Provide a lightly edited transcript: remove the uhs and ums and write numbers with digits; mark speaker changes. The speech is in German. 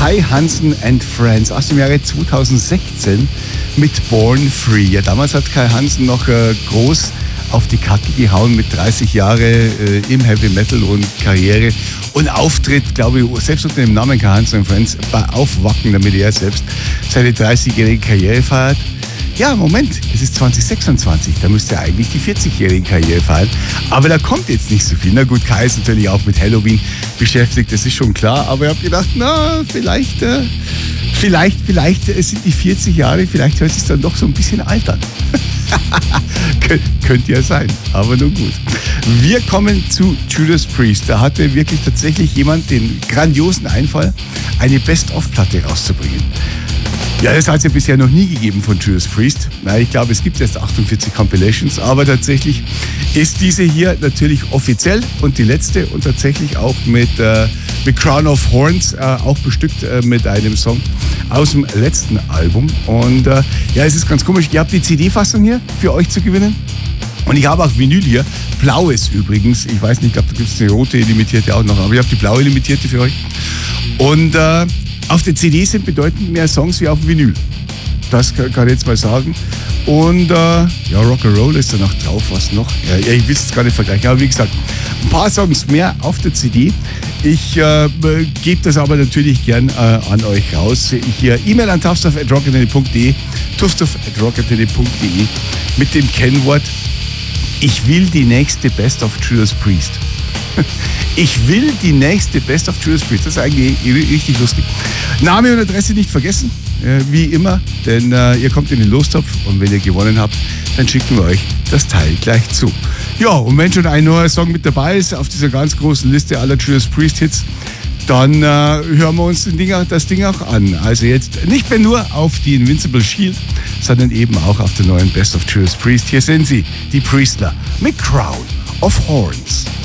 Speaker 1: Kai Hansen and Friends aus dem Jahre 2016 mit Born Free. Ja, damals hat Kai Hansen noch groß auf die Kacke gehauen mit 30 Jahre im Heavy Metal und Karriere und Auftritt, glaube ich, selbst unter dem Namen Kai Hansen and Friends aufwacken, damit er selbst seine 30-jährige Karriere feiert. Ja, Moment, es ist 2026, da müsste er eigentlich die 40-jährige Karriere feiern. Aber da kommt jetzt nicht so viel. Na gut, Kai ist natürlich auch mit Halloween beschäftigt, das ist schon klar. Aber ich habe gedacht, na, vielleicht sind die 40 Jahre, vielleicht hört es dann doch so ein bisschen altern. Könnte ja sein, aber nun gut. Wir kommen zu Judas Priest. Da hatte wirklich tatsächlich jemand den grandiosen Einfall, eine Best-of-Platte rauszubringen. Ja, das hat es ja bisher noch nie gegeben von Judas Priest. Na, ich glaube, es gibt erst 48 Compilations, aber tatsächlich ist diese hier natürlich offiziell und die letzte und tatsächlich auch mit Crown of Horns, auch bestückt mit einem Song aus dem letzten Album. Und ja, es ist ganz komisch. Ihr habt die CD-Fassung hier für euch zu gewinnen. Und ich habe auch Vinyl hier, blaues übrigens. Ich weiß nicht, ich glaube, da gibt es eine rote limitierte auch noch, aber ich habe die blaue limitierte für euch. Und auf der CD sind bedeutend mehr Songs wie auf dem Vinyl. Das kann ich jetzt mal sagen. Und ja, Rock'n'Roll ist da noch drauf, was noch? Ja, ich will es gar nicht vergleichen. Aber wie gesagt, ein paar Songs mehr auf der CD. Ich gebe das aber natürlich gern an euch raus. Hier E-Mail an tufstuff@rockantenne.de, tufstuff@rockantenne.de mit dem Kennwort: Ich will die nächste Best of Judas Priest. Ich will die nächste Best of Judas Priest. Das ist eigentlich richtig lustig. Name und Adresse nicht vergessen, wie immer, denn ihr kommt in den Lostopf und wenn ihr gewonnen habt, dann schicken wir euch das Teil gleich zu. Ja, und wenn schon ein neuer Song mit dabei ist auf dieser ganz großen Liste aller Judas Priest Hits, dann hören wir uns das Ding auch an. Also jetzt nicht mehr nur auf die Invincible Shield, sondern eben auch auf der neuen Best of Judas Priest. Hier sind sie, die Priestler mit Crown of Horns.